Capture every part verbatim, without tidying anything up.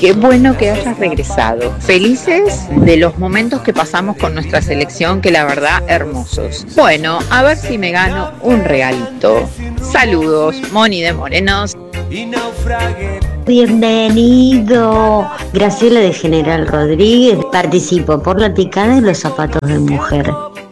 Qué bueno que hayas regresado. Felices de los momentos que pasamos con nuestra selección, que la verdad, hermosos. Bueno, a ver si me gano un regalito. Saludos, Moni de Morenos. Bienvenido. Graciela de General Rodríguez. Participo por la picada y los zapatos de mujer.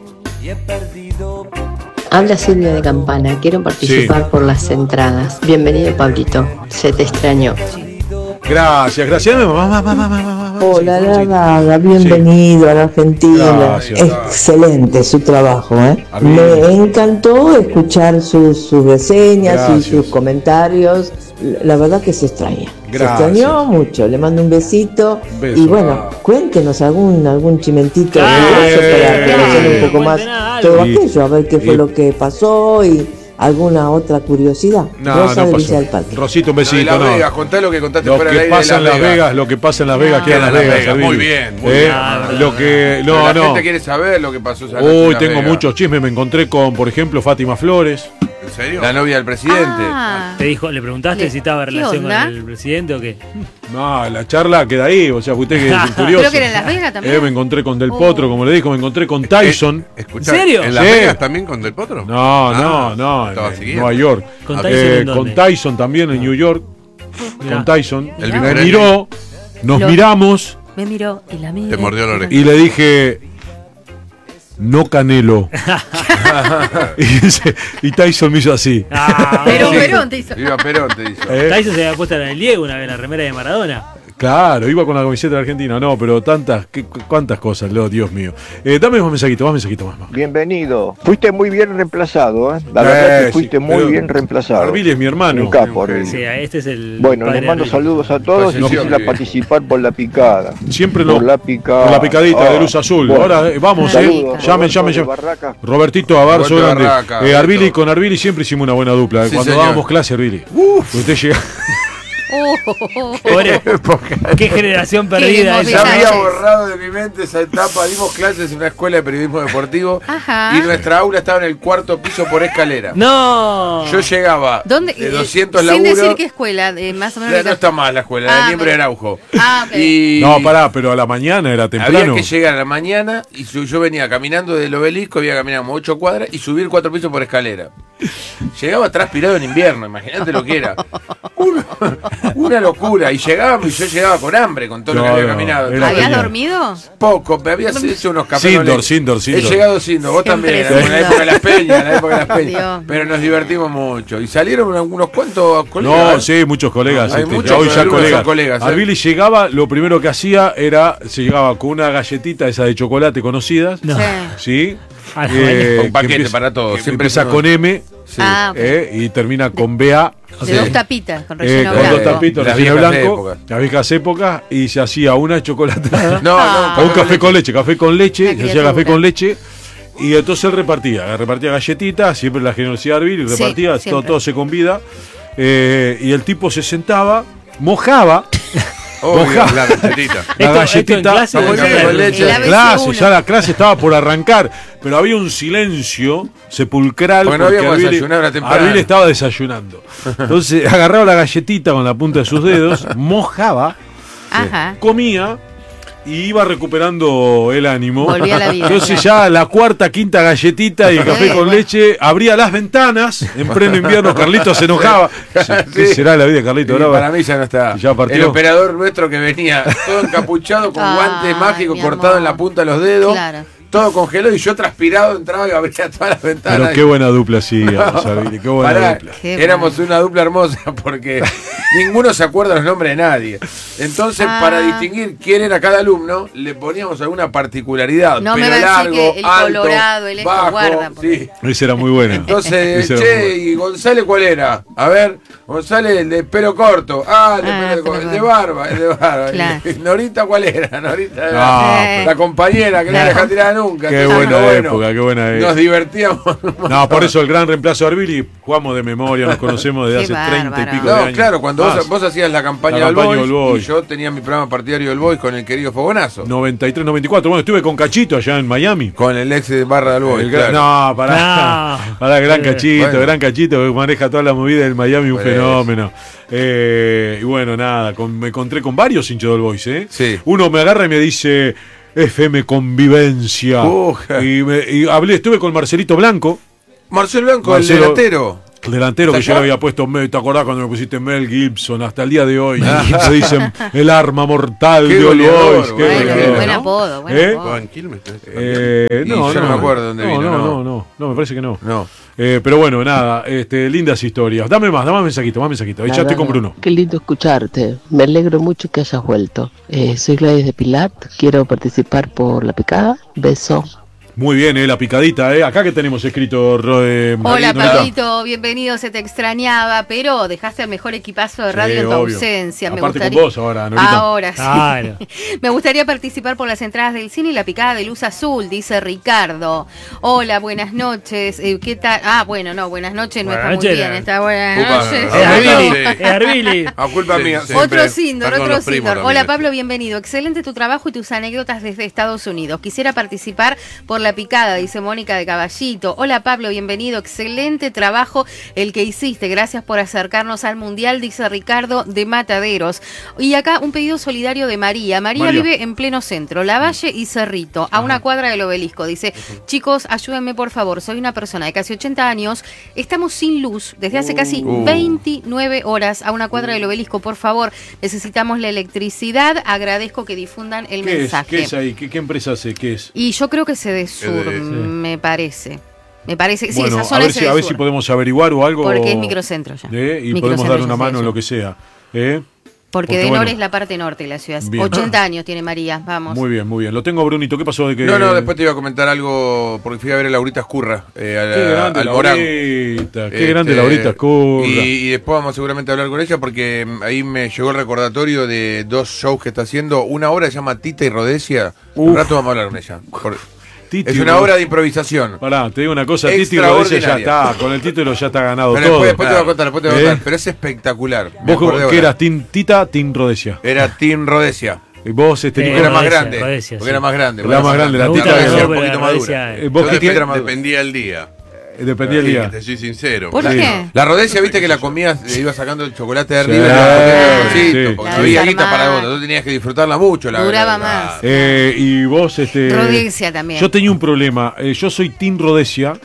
Habla Silvia de Campana, quiero participar sí. por las entradas. Bienvenido, Pablito, se te extrañó. Gracias, gracias. Hola, la Daga, bienvenido sí. a la Argentina. Gracias, excelente su trabajo, ¿eh? Me encantó escuchar sus, sus reseñas gracias. y sus comentarios. La verdad que se extraña. Gracias. Se extrañó mucho. Le mando un besito. Beso. Y bueno, cuéntenos algún algún chimentito de eso para conocer un poco más todo y, aquello, a ver qué fue y, lo que pasó y alguna otra curiosidad. No, Rosa no de pasó. Villa del Parque. Rosito, un besito. No, de Las no. Vegas, contá lo que contaste lo fuera que del aire pasa de en Las Vegas. Vegas, lo que pasa en Las Vegas, no, queda en Las Vegas. Vegas muy bien, muy ¿Eh? bien. Lo que, no, Pero la no. gente quiere saber lo que pasó. Uy, tengo Vegas. muchos chismes. Me encontré con, por ejemplo, Fátima Flores. ¿En serio? La novia del presidente. Ah. ¿Te dijo, le preguntaste ¿Le? si estaba en relación onda? con el presidente o qué? No, la charla queda ahí, o sea, usted que es curioso. Creo que era en Las Vegas también. Eh, me encontré con Del Potro, oh. como le dijo, me encontré con Tyson. Eh, ¿En serio? ¿En Las sí. Vegas también con Del Potro? No, ah, no, no, en, en Nueva York. ¿Con Tyson, eh, con Tyson también en New York. Mirá. Con Tyson. El me miró, nos Lo, miramos. Me miró y la miré. Te mordió la oreja. Y le dije, no Canelo. y, y Tyson me hizo así. Ah, Perón, Perón te hizo. Viva Perón te hizo. ¿Eh? Tyson se había puesto en el Diego una vez la remera de Maradona. Claro, iba con la camiseta de Argentina, no, pero tantas, qué, cuántas cosas, lo, Dios mío. Eh, dame más mensajitos, más mensajitos más, más. Bienvenido. Fuiste muy bien reemplazado, ¿eh? La eh, verdad que fuiste sí, muy bien reemplazado. Arvili es mi hermano. Un capo, Arvili. Sí, este es el bueno, les mando saludos a todos y quisiera participar por la picada. Siempre lo. Por la picada. Por la picadita oh, de luz azul. Bueno. Ahora eh, vamos, Saludos, eh. Llamen, llamen, llamen. Robertito Abarzo grande. Barraca, eh, Arvili con Arvili siempre hicimos una buena dupla. Eh. Sí, Cuando señor. dábamos clase, Arvili. Uf. Usted llega. Oh, Pobre, qué generación perdida. Ya había borrado de mi mente esa etapa. Dimos clases en una escuela de periodismo deportivo. Ajá. Y nuestra aula estaba en el cuarto piso por escalera. No. Yo llegaba ¿Dónde? de doscientos Sin laburos. decir qué escuela, eh, más o menos. Ya no está mal la escuela, ah, la de Niembro de Araujo. Ah, okay. Y no, pará, pero a la mañana era temprano. Había que llegar a la mañana y yo, yo venía caminando del obelisco, había caminado como ocho cuadras y subir cuatro pisos por escalera. Llegaba transpirado en invierno, imagínate lo que era. Una, una locura. Y llegábamos y yo llegaba con hambre con todo no, lo que había no, caminado. ¿Habías peña. dormido? Poco, me habías hecho unos cafés. Sindor, Sindor, Sindor. He llegado Sindor, vos también, en la época de las peñas, en la época de las peñas. Pero nos divertimos mucho. Y salieron unos cuantos colegas. No, sí, muchos colegas. Hay este, muchos, hoy ya colegas. colegas ¿eh? Arvili llegaba, lo primero que hacía era, se llegaba con una galletita esa de chocolate conocidas. No. Sí. Ah, eh, un paquete empieza, para todos. Siempre empieza con M sí. ah, okay. eh, y termina con B A. De sí. dos tapitas, con relleno eh, blanco. Con dos tapitos, relleno blanco. Las viejas épocas. Y se hacía una chocolatada. no, ah. no, o un café con leche, café con leche. Se hacía café con leche. Y entonces él repartía. Repartía galletitas, siempre la generosidad de Arvili. Repartía, sí, todo, todo se convida. Eh, y el tipo se sentaba, mojaba. Obvio, la galletita. La galletita. Clase, con leche. Clase, ya la clase estaba por arrancar, pero había un silencio sepulcral porque no habíamos desayunado temprano. Arvili estaba desayunando. Entonces agarraba la galletita con la punta de sus dedos, mojaba, Ajá. comía y iba recuperando el ánimo. Volvía a la vida. Entonces ya la cuarta, quinta galletita y el café con leche, abría las ventanas, en pleno invierno Carlito se enojaba. ¿Qué sí. será la vida de Carlito? Sí, para mí ya no está. Ya partió. El operador nuestro que venía todo encapuchado con ah, guantes mágicos cortados en la punta de los dedos. Claro. Todo congelado y yo transpirado entraba y abría todas las ventanas. Pero qué buena dupla, sí, Sabine, qué buena Pará, dupla. Qué éramos buena. Una dupla hermosa porque ninguno se acuerda los nombres de nadie. Entonces, ah. para distinguir quién era cada alumno, le poníamos alguna particularidad. No pero me va largo, a decir que el alto, colorado, el esto bajo, guarda. Sí. Ese era muy bueno. Entonces, che, bueno. ¿Y González cuál era? A ver, González, el de pelo corto. Ah, el de, ah, pelo, el de barba, el de barba. Claro. ¿Norita cuál era? Norita era no, la compañera que no. le dejaba tirar nunca. Qué Entonces, buena bueno, época, qué buena época. Nos divertíamos. No, por eso el gran reemplazo de Arbili, jugamos de memoria, nos conocemos desde hace bárbaro. treinta y pico no, de años. claro, cuando Más. vos, vos hacías la campaña, La del, campaña Boys, del Boys. y yo tenía mi programa partidario del Boys con el querido Fogonazo. noventa y tres, noventa y cuatro. Bueno, estuve con Cachito allá en Miami. Con el ex de Barra del Boys. El gran- claro. No, pará. No. Pará, gran Cachito, Bueno. gran Cachito que maneja toda la movida del Miami, un Pues. fenómeno. Eh, y bueno, nada, con- me encontré con varios hinchas del Boys, ¿eh? Sí. Uno me agarra y me dice F M Convivencia. Uja. Y, me- y hablé, estuve con Marcelito Blanco, Marcelo Blanco, Marcelo- el delantero. el delantero que ¿Está yo le acá? había puesto, Mel, ¿te acordás cuando me pusiste Mel Gibson? Hasta el día de hoy se dicen el arma mortal Qué de All goleador, Boys. Qué bueno, goleador, buen ¿no? apodo, buen ¿Eh? apodo. En Quilmes, ¿no? Eh, Y no, yo no me acuerdo dónde no, vino, no, no. no, no, no, me parece que no. No. Eh, pero bueno, nada, este, lindas historias. Dame más, dame más mensajito, más mensajito. Ahí ya estoy con Bruno. Qué lindo escucharte. Me alegro mucho que hayas vuelto. Eh, soy Gladys de Pilar. Quiero participar por la picada. Beso. Muy bien, eh, la picadita, eh. Acá que tenemos escrito, Ro- eh, Hola, Norita. Pablito, bienvenido, se te extrañaba, pero dejaste el mejor equipazo de radio Sí, en tu obvio. ausencia. Me Aparte gustaría... con vos ahora, Norita. Ahora sí. Claro. Me gustaría participar por las entradas del cine y la picada de luz azul, dice Ricardo. Hola, buenas noches. Eh, ¿Qué tal? Ah, bueno, no, buenas noches no Buenas está muy noches. bien. Está buenas Upa, noches. ah, Es Ah, Arbili, no. es Arbili. A culpa Sí, mía. sí. siempre. Otro síndor, Está con otro los primos síndor. también, Hola este. Pablo, bienvenido. Excelente tu trabajo y tus anécdotas desde Estados Unidos. Quisiera participar por la picada, dice Mónica de Caballito. Hola Pablo, bienvenido. Excelente trabajo el que hiciste. Gracias por acercarnos al Mundial, dice Ricardo de Mataderos. Y acá un pedido solidario de María. María, María. vive en pleno centro, Lavalle y Cerrito, a una cuadra del Obelisco. Dice, chicos, ayúdenme por favor. Soy una persona de casi ochenta años. Estamos sin luz desde hace casi Uh. veintinueve horas a una cuadra del Obelisco. Por favor, necesitamos la electricidad. Agradezco que difundan el ¿Qué es? mensaje. ¿Qué es ahí? ¿Qué, qué empresa hace? ¿Qué es? Y yo creo que se de sur, Sí. me parece. Me parece, sí, bueno, esa a zona ver, es si, a ver si podemos averiguar o algo. Porque es microcentro ya. ¿Eh? Y Microcentro podemos dar ya una se mano en hizo. lo que sea. ¿eh? Porque, Porque de bueno. Nor es la parte norte de la ciudad. Bien. ochenta años tiene María, vamos. Muy bien, muy bien. Lo tengo, Brunito. ¿Qué pasó de que.? No, no, después te iba a comentar algo, porque fui a ver a Laurita Escurra, eh, a la- Qué grande, al Morán. Laurita. Qué Este, grande, Laurita Escurra. Y, y después vamos seguramente a hablar con ella, porque mm, ahí me llegó el recordatorio de dos shows que está haciendo. Una obra se llama Tita y Rodesia. Un Uf. rato vamos a hablar con ella. Por- Titi es una Rodesia. obra de improvisación. Pará, te digo una cosa. Titi Rodesia ya Extraordinaria. está. Con el título ya está ganado Pero todo. después, después te voy a contar, después te voy a ¿Eh? contar. Pero es espectacular. Me ¿Vos acordé cómo- ahora. qué eras? ¿Team Tita, Team Rodesia? Era Tim Rodesia. Y vos, este, Eh, Porque Nicolás, era más Rodesia, grande. Rodesia, porque sí. era más grande. La más grande, la Me Tita gusta era Rodesia. la un obra, poquito más Rodesia, dura. eh. Eh, vos Yo qué de te- Tita era más dura. Dependía el día. Eh, Dependía el Sí, día. Te soy sincero. ¿Por Sí. qué? La Rodesia, viste que la comías, le ibas sacando el chocolate de Sí, arriba y le ibas poniendo el sí. bolsito, porque La no había guita desarmada. para vos, tú tenías que disfrutarla mucho. La Duraba la- más. Eh, y vos, este. Rodesia también. Yo tenía un problema. Eh, yo soy Team Rodesia,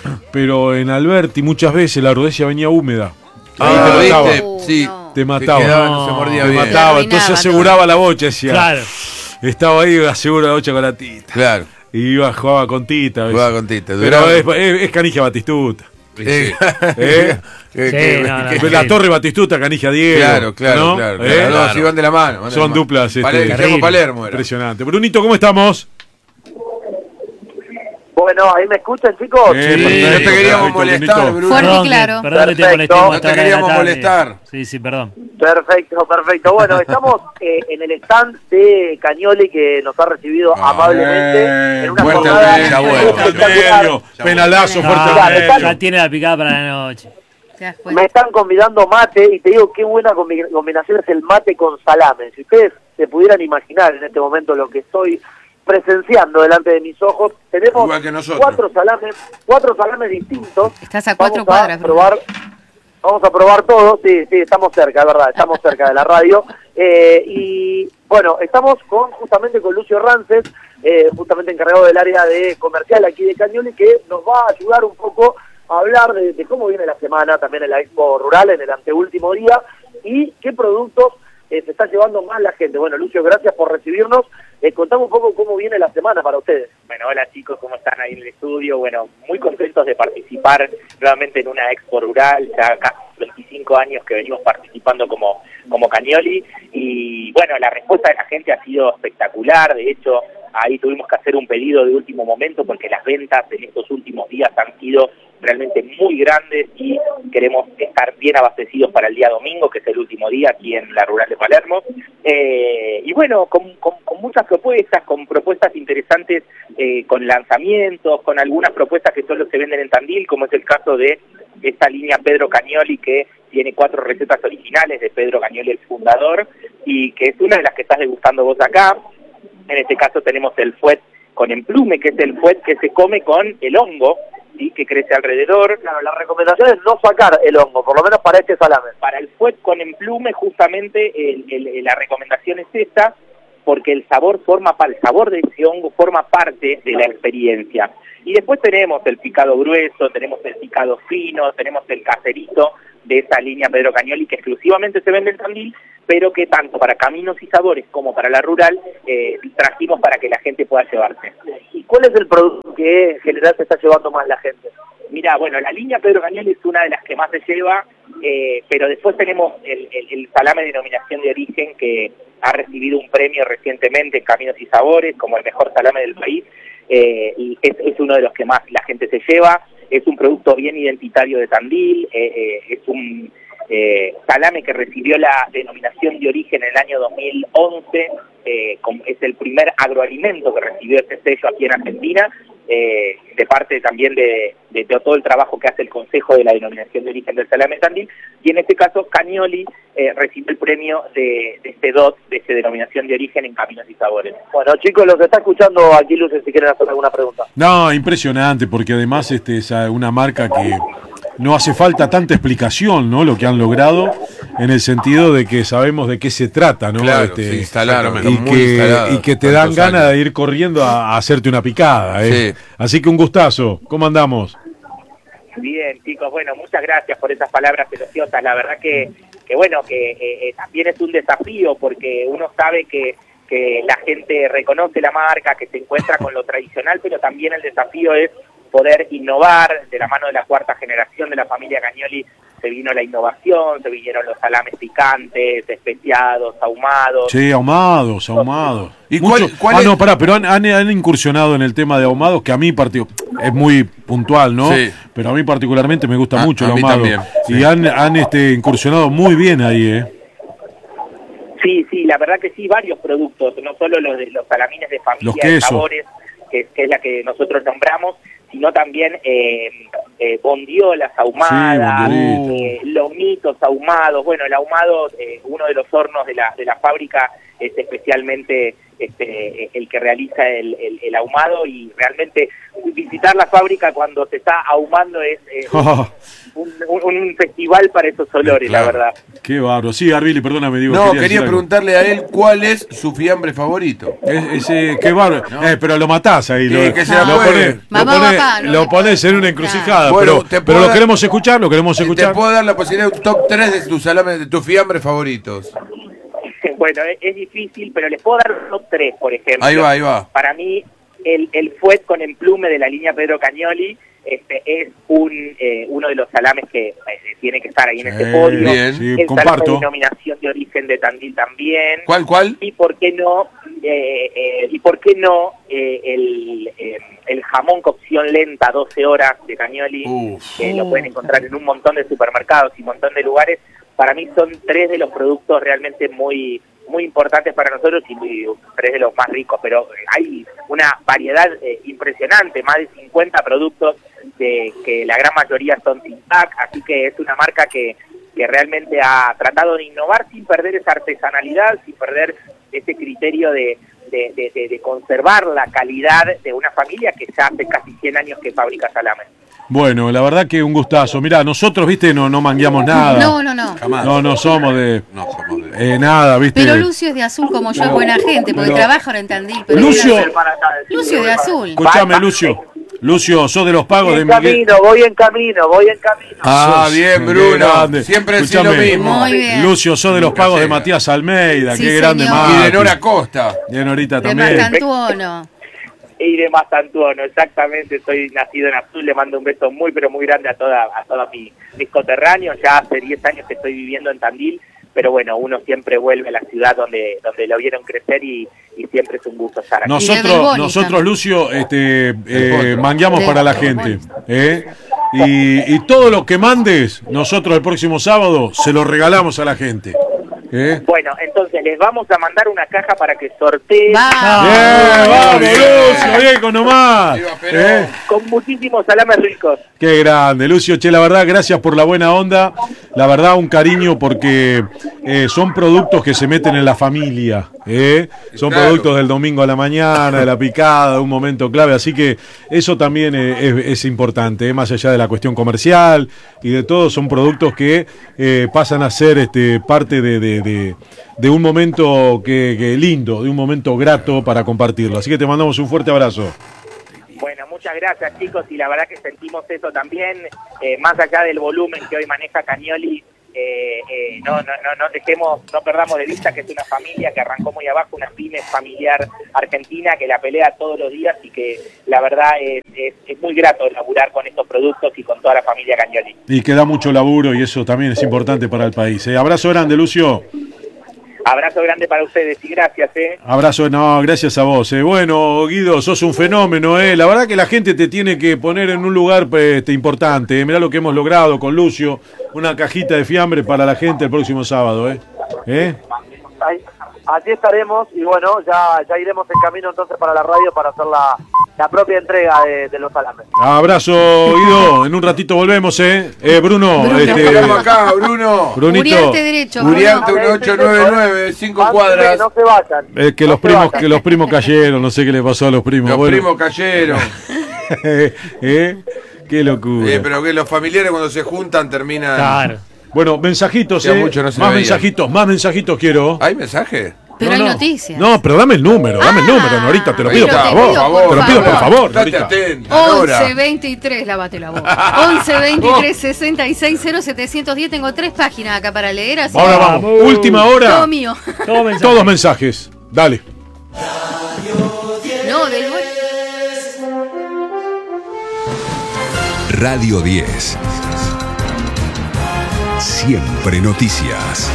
pero en Alberti muchas veces la Rodesia venía húmeda. Ahí Ah, te mataba. ¿viste? Uh, Sí. no. Te Que mataba. quedaba, no se mordía Te bien. mataba. Te Entonces arruinaba aseguraba la bocha, decía. Claro. Estaba ahí, aseguro la bocha con la Tita. Claro, Y iba, jugaba con Tita. ¿ves? jugaba con Tita. Pero duraba- es, es, es Canija Batistuta. Eh, ¿Eh? que- Sí, que- no, no, que- no. La Torre Batistuta, Canija Diego. Claro, claro, ¿no? claro. ¿Eh? claro. No, Claro. sí van de la mano. van de Son la mano. duplas, este, Palermo, Guillermo terrible. Palermo era. Impresionante. Brunito, ¿cómo estamos? Bueno, ahí me escuchan, chicos. Eh, Sí, perfecto, no te queríamos perfecto, molestar, Brunito. Bruno. Fuerte y Perdón, que- claro. perdón que te Perfecto. molestemos No te hasta ahora de la queríamos tarde. molestar. Sí, sí, perdón. Perfecto, perfecto. Bueno, estamos eh, en el stand de Cañoli, que nos ha recibido Ah, amablemente eh, en una fuerte jornada al medio, bueno. espectacular. Medio, penalazo, Ah, fuerte claro, al está- medio. Ya tiene la picada para la noche. ¿Te das cuenta? Me están convidando mate y te digo qué buena combi- combinación es el mate con salame. Si ustedes se pudieran imaginar en este momento lo que estoy presenciando delante de mis ojos, tenemos Igual que nosotros. cuatro salames, cuatro salames distintos. Estás a cuatro Vamos cuadras, a Bruno. probar, vamos a probar todo, sí, sí, estamos cerca, es verdad, estamos cerca de la radio. Eh, y bueno, estamos con justamente con Lucio Rances, eh, justamente encargado del área de comercial aquí de Cañoli, que nos va a ayudar un poco a hablar de, de cómo viene la semana, también en la Expo Rural, en el anteúltimo día, y qué productos eh, se está llevando más la gente. Bueno, Lucio, gracias por recibirnos. Eh, contame un poco cómo viene la semana para ustedes. Bueno, hola chicos, ¿cómo están ahí en el estudio? Bueno, muy contentos de participar nuevamente en una Expo Rural, ya casi veinticinco años que venimos participando como, como Cañoli, y bueno, la respuesta de la gente ha sido espectacular. De hecho, ahí tuvimos que hacer un pedido de último momento porque las ventas en estos últimos días han sido realmente muy grandes y queremos estar bien abastecidos para el día domingo, que es el último día aquí en la Rural de Palermo. Eh, y bueno, con, con, con muchas propuestas, con propuestas interesantes eh, con lanzamientos, con algunas propuestas que solo se venden en Tandil, como es el caso de esta línea Pedro Cagnoli, que tiene cuatro recetas originales de Pedro Cagnoli, el fundador, y que es una de las que estás degustando vos acá. En este caso tenemos el fuet con emplume, que es el fuet que se come con el hongo, ¿sí?, que crece alrededor. Claro, la recomendación es no sacar el hongo, por lo menos para este salame. Para el fuet con emplume, justamente el, el, la recomendación es esta, porque el sabor forma el sabor de ese hongo forma parte de la experiencia. Y después tenemos el picado grueso, tenemos el picado fino, tenemos el caserito de esa línea Pedro Cagnoli, que exclusivamente se vende en Tandil, pero que tanto para Caminos y Sabores como para la rural eh, trajimos para que la gente pueda llevarse. ¿Y cuál es el producto que en general se está llevando más la gente? Mira, bueno, la línea Pedro Cagnoli es una de las que más se lleva, eh, pero después tenemos el, el, el salame de denominación de origen, que ha recibido un premio recientemente en Caminos y Sabores como el mejor salame del país, eh, y es, es uno de los que más la gente se lleva. Es un producto bien identitario de Tandil, eh, eh, es un eh, salame que recibió la denominación de origen en el año dos mil once, eh, como es el primer agroalimento que recibió este sello aquí en Argentina, eh, de parte también de, de, de todo el trabajo que hace el Consejo de la Denominación de Origen del Salame Tandil, y en este caso Cagnoli eh, recibió el premio de, de este D O T, de esta denominación de origen en Caminos y Sabores. Bueno, chicos, los que está escuchando aquí, Luces, si quieren hacer alguna pregunta. No, impresionante, porque además este es una marca que no hace falta tanta explicación, ¿no? Lo que han logrado, en el sentido de que sabemos de qué se trata, ¿no? Claro, este, se instalaron, y, muy que, instalados, y que te dan ganas años. de ir corriendo a, a hacerte una picada, ¿eh? Sí. Así que un gustazo. ¿Cómo andamos? Bien, chicos, bueno, muchas gracias por esas palabras elogiosas. La verdad que, que bueno, que eh, también es un desafío, porque uno sabe que, que la gente reconoce la marca, que se encuentra con lo tradicional, pero también el desafío es poder innovar. De la mano de la cuarta generación de la familia Cagnoli se vino la innovación, se vinieron los salames picantes, especiados, ahumados. Sí, ahumados, ahumados. ¿Y Mucho- cuál- cuál ah, es- no, pará, pero han, han, han incursionado en el tema de ahumados, que a mí partido es muy puntual, ¿no? Sí. Pero a mí particularmente me gusta A- mucho a el mí ahumado. también, Y sí. han, han este, incursionado muy bien ahí, ¿eh? Sí, sí, la verdad que sí, varios productos, no solo los de los salamines de familia, Los de quesos. sabores, que, que es la que nosotros nombramos, sino también eh, eh, bondiolas ahumadas, Sí, bondiolito. eh, lomitos ahumados. Bueno, el ahumado, eh, uno de los hornos de la, de la fábrica es especialmente este, el que realiza el, el, el ahumado, y realmente visitar la fábrica cuando se está ahumando es eh, un, un, un festival para esos olores, Claro. la verdad. Qué bárbaro. Sí, Arbili, perdóname, digo. No, quería quería decir algo. preguntarle a él cuál es su fiambre favorito. Es- ese, qué bárbaro. Eh, pero lo matás ahí. Sí, lo, que se lo la juegue. ponés, lo Mamá, ponés- papá, no lo me- ponés en una encrucijada. Bueno, pero te pero puedo lo dar- queremos escuchar, lo queremos Te escuchar. puedo dar la posibilidad de un top tres de tus salames, de tus fiambres favoritos. Bueno, es, es difícil, pero les puedo dar los tres, por ejemplo. Ahí va, ahí va. Para mí, el, el fuet con emplume de la línea Pedro Cagnoli este, es un eh, uno de los salames que eh, tiene que estar ahí en Sí, este podio. bien. Sí, El salame comparto. de denominación de origen de Tandil también. ¿Cuál, cuál? Y por qué no, eh, eh, y por qué no eh, el, eh, el jamón cocción lenta doce horas de Cagnoli, Uf. que lo pueden encontrar en un montón de supermercados y un montón de lugares. Para mí son tres de los productos realmente muy muy importantes para nosotros y muy- tres de los más ricos, pero hay una variedad eh, impresionante, más de cincuenta productos de que la gran mayoría son sin T A C, así que es una marca que, que realmente ha tratado de innovar sin perder esa artesanalidad, sin perder ese criterio de, de, de, de- de conservar la calidad de una familia que ya hace casi cien años que fabrica salame. Bueno, la verdad que un gustazo. Mirá, nosotros, viste, no, no mangueamos nada. No, no, no. Jamás. No, no somos de No somos de... eh, nada, viste. Pero Lucio es de azul como yo, es buena gente, porque pero- trabaja ahora en Tandil. Pero Lucio- es de- Lucio de azul. Escuchame, Lucio. Lucio, sos de los pagos Voy de en Miguel. camino, voy en camino, voy en camino. Ah, Sos- bien, qué Bruno. grande. Siempre decís Escuchame, lo mismo. Muy bien. Lucio, sos de los Nunca pagos de llega. Matías Almeida. Sí, Qué grande, señor. Mati. Y de Nora Costa. De Norita De también. Mastantuono. Y de Mastantuono, exactamente, soy nacido en Azul, le mando un beso muy pero muy grande a toda a todos mis, mis coterráneos. Ya hace diez años que estoy viviendo en Tandil, pero bueno, uno siempre vuelve a la ciudad donde donde lo vieron crecer y, y siempre es un gusto estar aquí. Y de Nosotros, Belboni nosotros también. Lucio, este, eh, potro. mangueamos De para la Belboni. gente. ¿eh? Y, y todo lo que mandes, nosotros el próximo sábado se lo regalamos a la gente. ¿Eh? Bueno, entonces les vamos a mandar una caja para que sorteen. ¡Vamos! ¡Bien, vamos, Lucio! ¡Bien, con nomás! ¿Eh? Con muchísimos salames ricos. ¡Qué grande, Lucio! Che, la verdad, gracias por la buena onda. La verdad, un cariño porque eh, son productos que se meten en la familia. ¿eh? Son claro. productos del domingo a la mañana, de la picada, de un momento clave. Así que eso también es, es, es importante, ¿eh? Más allá de la cuestión comercial y de todo, son productos que eh, pasan a ser este, parte de, de, de, de un momento que, que lindo, de un momento grato para compartirlo. Así que te mandamos un fuerte abrazo. Bueno, muchas gracias, chicos, y la verdad que sentimos eso también, eh, más allá del volumen que hoy maneja Cagnoli, eh, eh, no, no, no, no dejemos, no perdamos de vista que es una familia que arrancó muy abajo, una pyme familiar argentina que la pelea todos los días y que la verdad es, es, es muy grato laburar con estos productos y con toda la familia Cagnoli. Y que da mucho laburo y eso también es importante para el país. ¿eh? Abrazo grande, Lucio. Abrazo grande para ustedes y gracias, eh. Abrazo, no, gracias a vos. Eh. Bueno, Guido, sos un fenómeno, eh. La verdad que la gente te tiene que poner en un lugar este, importante. Eh. Mirá lo que hemos logrado con Lucio, una cajita de fiambre para la gente el próximo sábado, eh. ¿Eh? Ahí, así estaremos y bueno, ya, ya iremos en camino entonces para la radio para hacer la, la propia entrega de, de los salames. Abrazo, Guido. En un ratito volvemos, ¿eh? eh Bruno. Bruno. Este, acá, Bruno. Brunito. Uriarte derecho. Uriarte uno ocho nueve nueve, cinco cuadras. No se vayan. Es que no los primos que los primos cayeron, no sé qué le pasó a los primos. Los bueno. primos cayeron. ¿Eh? Qué locura. Eh, pero que los familiares cuando se juntan terminan... Claro. Bueno, mensajitos, Ya eh. mucho no se más veía. mensajitos, más mensajitos quiero. ¿Hay mensaje? Pero no, hay no. noticias. No, pero dame el número, dame el Ah, número, Norita, te lo pido pero por te favor. pido, por Te lo pido por favor. favor, Estate Norita. atenta, Nora. once veintitrés, lávate la boca. once veintitrés sesenta y seis cero setecientos diez. Tengo tres páginas acá para leer. Así Ahora que- vamos, última hora. Todo mío. Todo mensaje. Todos mensajes. Dale. No, del Radio diez. Siempre noticias.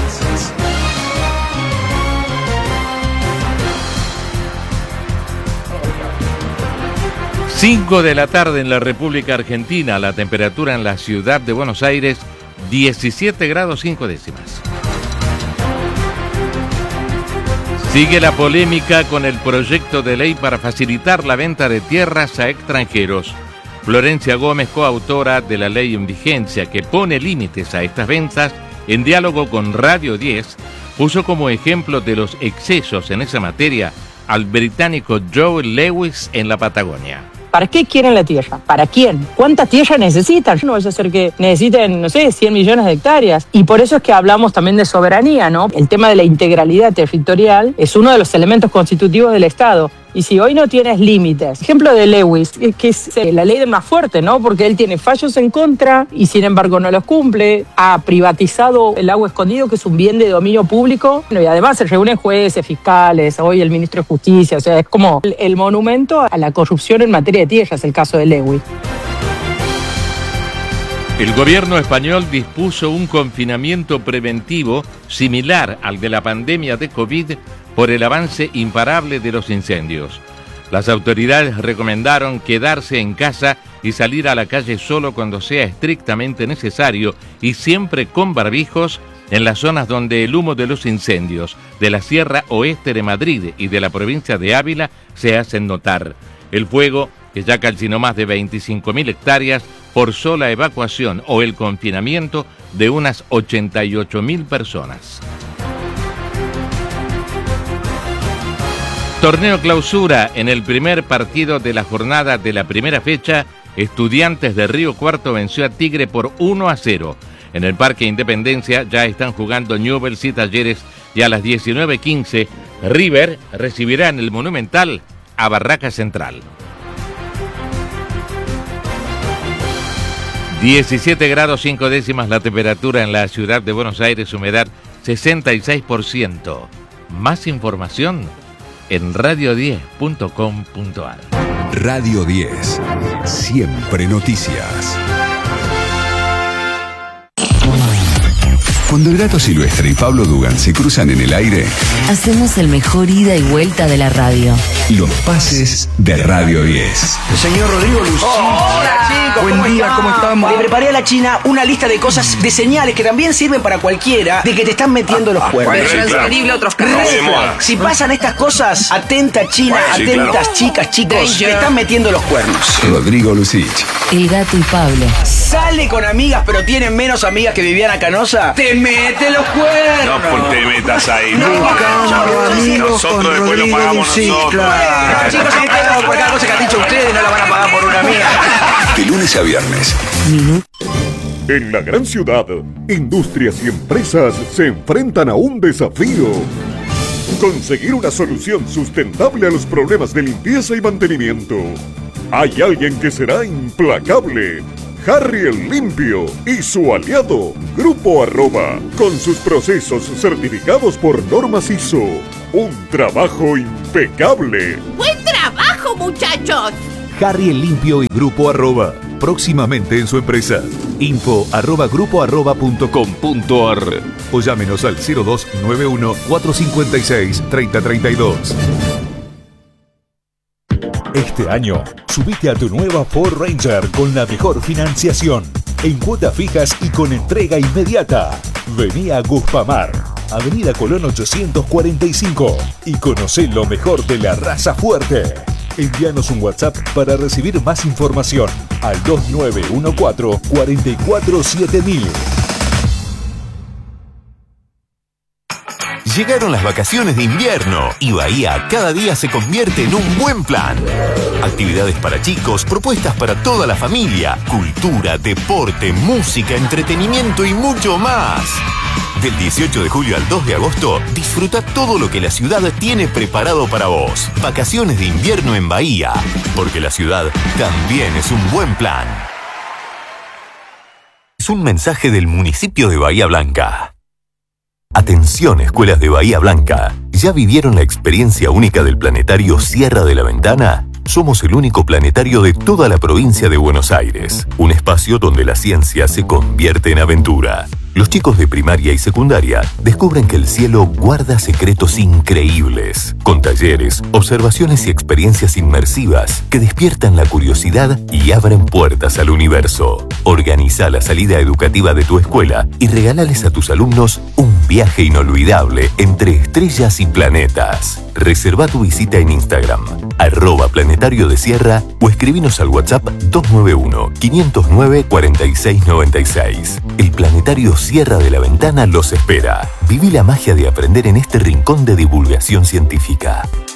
cinco de la tarde en la República Argentina, la temperatura en la ciudad de Buenos Aires, diecisiete grados cinco décimas. Sigue la polémica con el proyecto de ley para facilitar la venta de tierras a extranjeros. Florencia Gómez, coautora de la ley en vigencia que pone límites a estas ventas, en diálogo con Radio diez, puso como ejemplo de los excesos en esa materia al británico Joe Lewis en la Patagonia. ¿Para qué quieren la tierra? ¿Para quién? ¿Cuánta tierra necesitan? No vaya a ser que necesiten, no sé, cien millones de hectáreas. Y por eso es que hablamos también de soberanía, ¿no? El tema de la integralidad territorial es uno de los elementos constitutivos del Estado. Y si hoy no tienes límites, ejemplo de Lewis, que es la ley de más fuerte, ¿no? Porque él tiene fallos en contra y sin embargo no los cumple, ha privatizado el agua escondido, que es un bien de dominio público, y además se reúnen jueces, fiscales, hoy el ministro de Justicia, o sea, es como el, el monumento a la corrupción en materia de tierras, el caso de Lewis. El gobierno español dispuso un confinamiento preventivo similar al de la pandemia de COVID por el avance imparable de los incendios. Las autoridades recomendaron quedarse en casa y salir a la calle solo cuando sea estrictamente necesario y siempre con barbijos en las zonas donde el humo de los incendios de la Sierra Oeste de Madrid y de la provincia de Ávila se hacen notar. El fuego, que ya calcinó más de veinticinco mil hectáreas, forzó la evacuación o el confinamiento de unas ochenta y ocho mil personas. Torneo Clausura. En el primer partido de la jornada de la primera fecha, Estudiantes de Río Cuarto venció a Tigre por uno a cero. En el Parque Independencia ya están jugando Newell's y Talleres y a las diecinueve quince River recibirá en el Monumental a Barraca Central. diecisiete grados cinco décimas la temperatura en la ciudad de Buenos Aires, humedad sesenta y seis por ciento. Más información en radio diez punto com punto ar. Radio diez. Siempre noticias. Cuando el Gato Silvestre y Pablo Dugan se cruzan en el aire, hacemos el mejor ida y vuelta de la radio. Los pases de Radio diez. El señor Rodrigo Lucía. Oh, hola chicos, buen ¿cómo día, están? ¿cómo estamos? Le preparé a la China una lista de cosas, de señales que también sirven para cualquiera de que te están metiendo los cuernos. Transferible a otros carros. Si pasan estas cosas, atenta China, Sí, atentas claro. chicas, chicos, te están metiendo los cuernos. Rodrigo Lucich. El Gato y Pablo. Sale con amigas, pero tiene menos amigas que Viviana Canosa. Te mete los cuernos. No te metas ahí. No, No, amigos nosotros con después lo Rodrigo pagamos Lucich, nosotros. claro. Chicos, este no, por cada cosa que han dicho ustedes no la van a pagar por una mía. De lunes a viernes. En la gran ciudad, industrias y empresas se enfrentan a un desafío. Conseguir una solución sustentable a los problemas de limpieza y mantenimiento. Hay alguien que será implacable. Harry el Limpio y su aliado, Grupo Arroba, con sus procesos certificados por normas I S O. Un trabajo impecable. ¡Buen trabajo, muchachos! Harry el Limpio y Grupo Arroba, próximamente en su empresa. Info arroba grupo arroba punto com punto ar o llámenos al cero dos nueve uno cuatro cinco seis tres cero tres dos. Este año, subite a tu nueva Ford Ranger con la mejor financiación, en cuotas fijas y con entrega inmediata. Vení a Guspamar, Avenida Colón ochocientos cuarenta y cinco, y conocé lo mejor de la raza fuerte. Envíanos un WhatsApp para recibir más información al dos nueve uno cuatro cuatro cuatro siete mil. Llegaron las vacaciones de invierno y Bahía cada día se convierte en un buen plan. Actividades para chicos, propuestas para toda la familia, cultura, deporte, música, entretenimiento y mucho más. Del dieciocho de julio al dos de agosto, disfruta todo lo que la ciudad tiene preparado para vos. Vacaciones de invierno en Bahía, porque la ciudad también es un buen plan. Es un mensaje del municipio de Bahía Blanca. Atención, escuelas de Bahía Blanca. ¿Ya vivieron la experiencia única del planetario Sierra de la Ventana? Somos el único planetario de toda la provincia de Buenos Aires. Un espacio donde la ciencia se convierte en aventura. Los chicos de primaria y secundaria descubren que el cielo guarda secretos increíbles, con talleres, observaciones y experiencias inmersivas que despiertan la curiosidad y abren puertas al universo. Organiza la salida educativa de tu escuela y regálales a tus alumnos un viaje inolvidable entre estrellas y planetas. Reserva tu visita en Instagram, arroba planetario de Sierra, o escribinos al WhatsApp dos nueve uno, quinientos nueve, cuarenta y seis noventa y seis. El planetario Sierra de la Ventana los espera. Viví la magia de aprender en este rincón de divulgación científica.